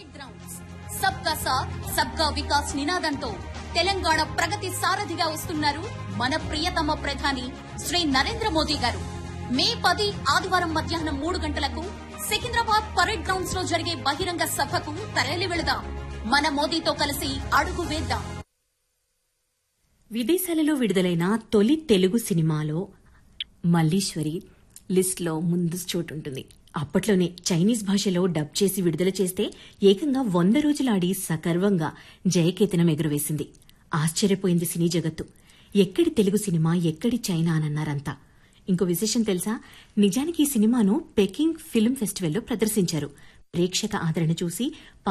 Parade grounds సబ్కా సాత్ సబ్కా వికాస్ నినాదంతో తెలంగాణ ప్రగతి సారథిగా వస్తున్నారు మన ప్రియతమ ప్రధాని శ్రీ నరేంద్ర మోదీ గారు. మే 10 ఆదివారం మధ్యాహ్నం 3 గంటలకు సికింద్రాబాద్ పరేడ్ గ్రౌండ్స్ లో జరిగే బహిరంగ సభకు తరలి వెళదాం. మన మోదీతో కలిసి అడుగు వేద్దాం. విదేశాలలో విడుదలైన తొలి తెలుగు సినిమాలో మల్లీశ్వరి లిస్టులో ముందు చోటుంటుంది. అప్పట్లోనే చైనీస్ భాషలో డబ్ చేసి విడుదల చేస్తే ఏకంగా 100 రోజులాడి సగర్వంగా జయకేతనం ఎగురవేసింది. ఆశ్చర్యపోయింది సినీ జగత్తు. ఎక్కడి తెలుగు సినిమా, ఎక్కడి చైనా అనన్నారంతా. ఇంకో విశేషం తెలుసా? నిజానికి ఈ సినిమాను పెకింగ్ ఫిల్మ్ ఫెస్టివల్లో ప్రదర్శించారు. ప్రేక్షక ఆదరణ చూసి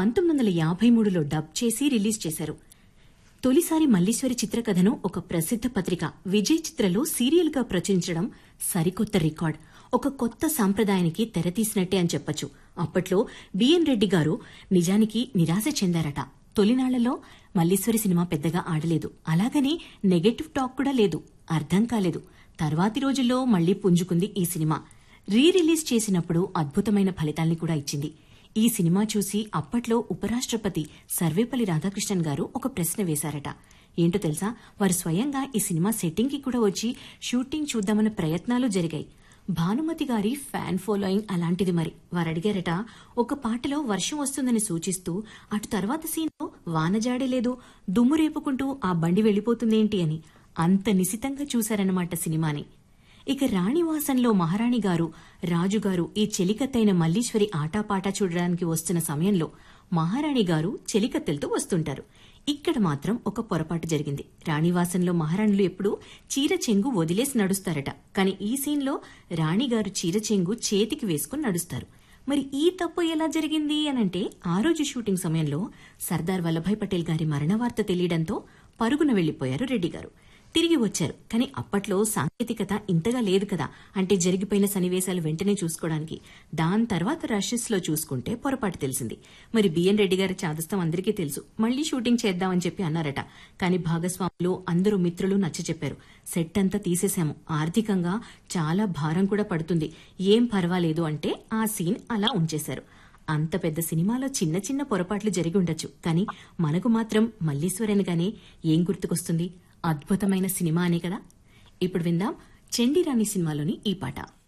1953లో డబ్ చేసి రిలీజ్ చేశారు. తొలిసారి మల్లీశ్వరి చిత్రకథను ఒక ప్రసిద్ధ పత్రిక విజయ్ చిత్రలో సీరియల్ గా ప్రచురించడం సరికొత్త రికార్డ్. ఒక కొత్త సాంప్రదాయానికి తెరతీసినట్టే అని చెప్పొచ్చు. అప్పట్లో బిఎన్ రెడ్డి గారు నిజానికి నిరాశ చెందారట. తొలినాళ్లలో మల్లీశ్వరి సినిమా పెద్దగా ఆడలేదు. అలాగని నెగటివ్ టాక్ కూడా లేదు. అర్థం కాలేదు. తర్వాతి రోజుల్లో మళ్లీ పుంజుకుంది ఈ సినిమా. రిలీజ్ చేసినప్పుడు అద్భుతమైన ఫలితాల్ని కూడా ఇచ్చింది. ఈ సినిమా చూసి అప్పట్లో ఉపరాష్ట్రపతి సర్వేపల్లి రాధాకృష్ణన్ గారు ఒక ప్రశ్న వేశారట. ఏంటో తెలుసా? వారు స్వయంగా ఈ సినిమా సెట్టింగ్ కి కూడా వచ్చి షూటింగ్ చూద్దామన్న ప్రయత్నాలు జరిగాయి. భానుమతి గారి ఫ్యాన్ ఫాలోయింగ్ అలాంటిది. మరి వారు అడిగారట, ఒక పాటలో వర్షం వస్తుందని సూచిస్తూ అటు తర్వాత సీన్లో వానజాడే లేదు, దుమ్ము రేపుకుంటూ ఆ బండి వెళ్లిపోతుందేంటి అని. అంత నిశితంగా చూశారన్నమాట సినిమాని. ఇక రాణివాసంలో మహారాణి గారు, రాజుగారు ఈ చెలికత్తైన మల్లీశ్వరి ఆటాపాటా చూడడానికి వస్తున్న సమయంలో మహారాణి గారు చెలికత్తెలతో వస్తుంటారు. ఇక్కడ మాత్రం ఒక పొరపాటు జరిగింది. రాణివాసంలో మహారాణులు ఎప్పుడూ చీర చెంగు వదిలేసి నడుస్తారట. కానీ ఈ సీన్లో రాణిగారు చీర చెంగు చేతికి వేసుకుని నడుస్తారు. మరి ఈ తప్పు ఎలా జరిగింది అనంటే, ఆ రోజు షూటింగ్ సమయంలో సర్దార్ వల్లభాయ్ పటేల్ గారి మరణ వార్త తెలియడంతో పరుగున వెళ్లిపోయారు రెడ్డి గారు. తిరిగి వచ్చారు. కానీ అప్పట్లో సాంకేతికత ఇంతగా లేదు కదా. అంటే జరిగిపోయిన సన్నివేశాలు వెంటనే చూసుకోవడానికి. దాని తర్వాత రషెస్ లో చూసుకుంటే పొరపాటు తెలిసింది. మరి బిఎన్ రెడ్డి గారి చాదస్తం అందరికీ తెలుసు. మళ్లీ షూటింగ్ చేద్దామని చెప్పి అన్నారట. కానీ భాగస్వాములు అందరూ మిత్రులు నచ్చచెప్పారు. సెట్ అంతా తీసేశాము, ఆర్థికంగా చాలా భారం కూడా పడుతుంది, ఏం పర్వాలేదు అంటే ఆ సీన్ అలా ఉంచేశారు. అంత పెద్ద సినిమాలో చిన్న చిన్న పొరపాట్లు జరిగి ఉండొచ్చు. కానీ మనకు మాత్రం మల్లీశ్వరి అనగానే ఏం గుర్తుకొస్తుంది? అద్భుతమైన సినిమా అనే కదా. ఇప్పుడు విందాం చండీరాణి సినిమాలోని ఈ పాట.